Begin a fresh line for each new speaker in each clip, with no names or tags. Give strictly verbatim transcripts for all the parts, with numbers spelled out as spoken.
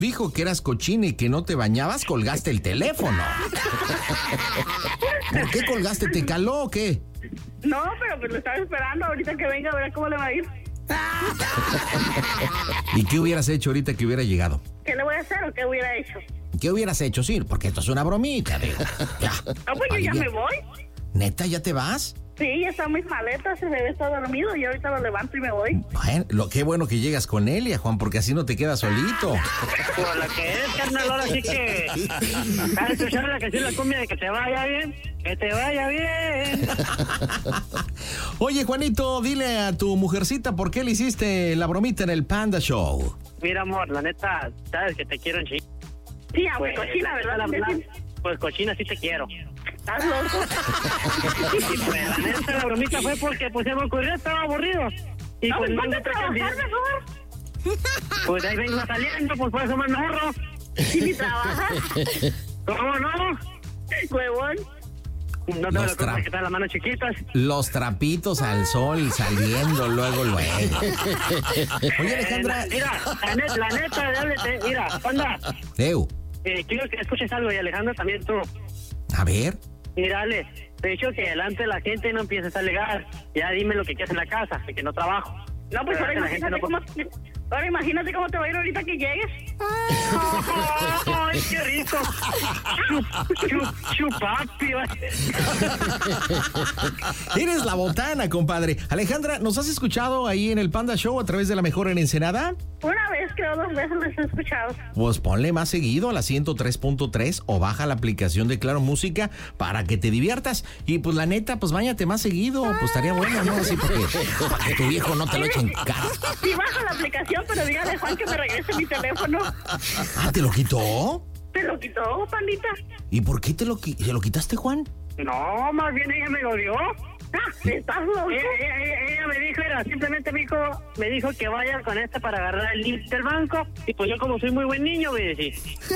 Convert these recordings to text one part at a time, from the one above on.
Dijo que eras cochina y que no te bañabas, colgaste el teléfono. ¿Por qué colgaste? ¿Te caló o qué?
No, pero pues lo estaba esperando ahorita que venga a ver cómo le va a ir.
¿Y qué hubieras hecho ahorita que hubiera llegado?
¿Qué le voy a hacer o qué hubiera hecho?
¿Qué hubieras hecho, sí? Porque esto es una bromita, digo. Ya.
Ah, pues yo ya me voy.
¿Neta, ya te vas?
Sí, ya están mis maletas, se debe estar dormido y ahorita lo levanto y me voy.
Bueno, lo, qué bueno que llegas con Elia, Juan, porque así no te quedas solito.
Por lo que es, carnal, ahora sí que... ¿Has escuchado la canción La Cumbia de que te vaya bien? ¡Que te vaya bien!
Oye, Juanito, dile a tu mujercita por qué le hiciste la bromita en el Panda Show.
Mira, amor, la neta, sabes que te quiero en chi.
Sí, aunque pues, cochina, ¿verdad?
La, la, pues cochina sí te quiero.
¿Estás loco?
Y pues la neta, la bromita fue porque pues se me ocurrió, estaba aburrido. Y
no,
pues
pues
no
a trabajar mejor.
Pues ahí vengo saliendo, pues por eso me ahorro.
¿Y si trabajas?
¿Cómo no?
Huevón.
No te lo tra- que están las manos chiquitas.
Los trapitos al sol saliendo luego, luego. Oye, Alejandra.
Eh, mira, la neta, la neta, dale, mira, anda.
Eu.
Eh, quiero que escuches algo y Alejandra también tú.
A ver.
Mírale, te he dicho que delante de la gente no empieces a alegar. Ya dime lo que quieres en la casa, que no trabajo.
No, pues ahora imagínate, no... cómo, ahora imagínate cómo te va a ir ahorita que llegues.
¡Ay, qué rico! Chup, chup, chupapi.
Eres la botana, compadre. Alejandra, ¿nos has escuchado ahí en el Panda Show a través de La Mejor en Ensenada?
Una vez, creo, dos veces les he escuchado.
Pues ponle más seguido a la ciento tres punto tres o baja la aplicación de Claro Música para que te diviertas. Y pues la neta, pues báñate más seguido. Pues estaría bueno, ¿no? Así porque, para que tu viejo no te lo eche en cara.
Sí, baja la aplicación, pero dígale a Juan que me regrese mi teléfono.
Ah, ¿te lo quitó?
¿Te lo quitó, pandita?
¿Y por qué te lo, te lo quitaste, Juan?
No, más bien ella me lo dio.
Ah, ¿estás loco?
Ella, ella, ella me dijo, era, simplemente me dijo, me dijo que vaya con esta para agarrar el link del banco. Y pues yo como soy muy buen niño, me decía.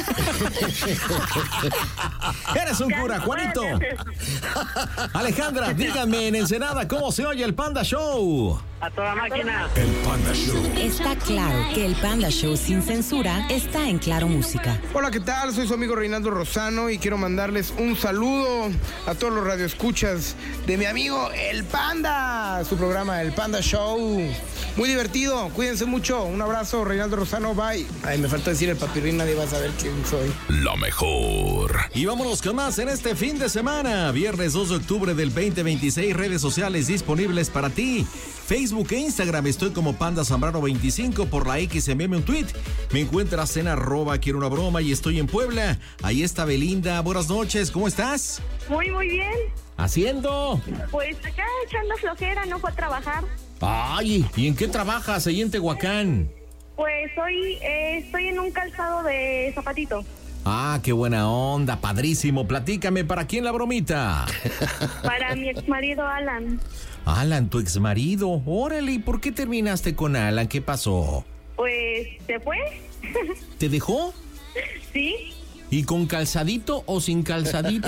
Eres un cura, Juanito. Alejandra, díganme en Ensenada, ¿cómo se oye el Panda Show?
A toda máquina.
El Panda Show.
Está claro que el Panda Show sin censura está en Claro Música.
Hola, ¿qué tal? Soy su amigo Reinaldo Rosano y quiero mandarles un saludo a todos los radioescuchas de mi amigo El Panda, su programa El Panda Show. Muy divertido, cuídense mucho. Un abrazo, Reinaldo Rosano, bye. Ay, me falta decir el papirrín, nadie va a saber quién soy.
La mejor.
Y vámonos con más en este fin de semana. Viernes dos de octubre del veinte veintiséis, redes sociales disponibles para ti. Facebook e Instagram estoy como Panda Zambrano veinticinco, por la X envíame un tweet. Me encuentras en arroba quiero una broma y estoy en Puebla. Ahí está Belinda, buenas noches, ¿cómo estás?
Muy, muy bien.
¿Haciendo?
Pues acá echando flojera, no fue a trabajar.
Ay, ¿y en qué trabajas ahí en Tehuacán?
Pues hoy eh, estoy en un calzado de zapatito.
Ah, qué buena onda, padrísimo. Platícame, ¿para quién la bromita?
Para mi exmarido Alan.
Alan, tu exmarido. Órale, ¿y por qué terminaste con Alan? ¿Qué pasó?
Pues, ¿se fue?
¿Te dejó?
Sí.
¿Y con calzadito o sin calzadito?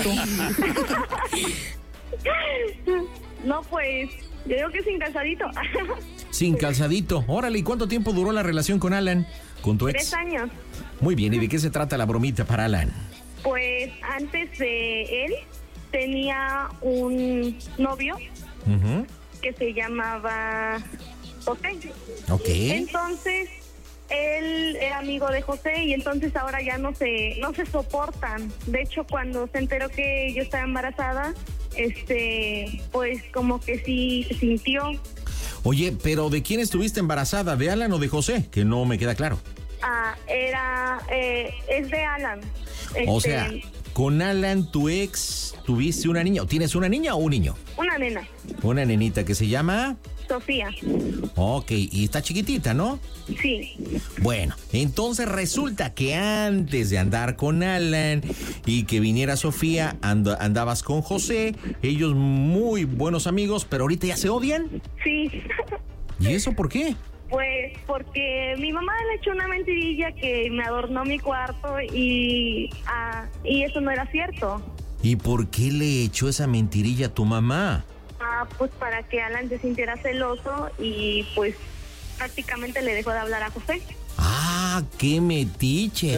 No, pues, yo digo que sin calzadito.
Sin calzadito. Órale, ¿y cuánto tiempo duró la relación con Alan? ¿Con tu ex?
Tres años.
Muy bien, ¿y de qué se trata la bromita para Alan?
Pues antes de él tenía un novio
uh-huh.
que se llamaba José.
Ok.
Entonces, él era amigo de José y entonces ahora ya no se, no se soportan. De hecho, cuando se enteró que yo estaba embarazada, este, pues como que sí se sintió.
Oye, pero ¿de quién estuviste embarazada? ¿De Alan o de José? Que no me queda claro.
Ah, era, eh, es de Alan.
O
Este,
sea, con Alan, tu ex, tuviste una niña. ¿O tienes una niña o un niño?
Una nena.
Una nenita que se llama...
Sofía.
Ok, y está chiquitita, ¿no?
Sí.
Bueno, entonces resulta que antes de andar con Alan y que viniera Sofía, and- andabas con José, ellos muy buenos amigos, pero ahorita ya se odian.
Sí.
¿Y eso por qué?
Pues porque mi mamá le echó una mentirilla que me adornó mi cuarto y, ah, y eso no era cierto.
¿Y por qué le echó esa mentirilla a tu mamá?
Ah, pues para que Alan se sintiera celoso y pues prácticamente le dejó de hablar a José.
Ah, Ah, qué metiche.